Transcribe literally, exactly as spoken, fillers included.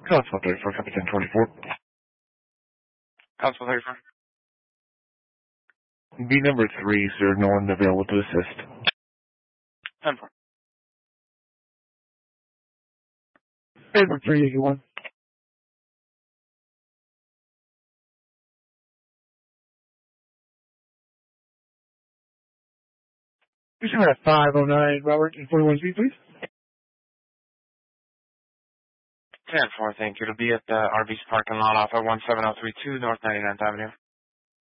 Council thirty-four, copy ten twenty-four. Council thirty-four. B number three, sir, no one available to assist. ten four. Number three eighty-one. You should have five oh nine, Robert, and forty-one G, please. ten four, thank you. It'll be at the Arby's parking lot off at one seven zero three two North ninety-ninth Avenue.